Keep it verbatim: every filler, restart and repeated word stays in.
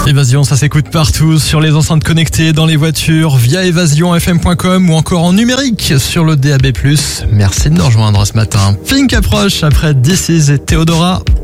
Évasion, ça s'écoute partout, sur les enceintes connectées, dans les voitures, via évasion f m point com ou encore en numérique sur le D A B plus. Merci de nous rejoindre ce matin. Pink approche après This Is et Theodora.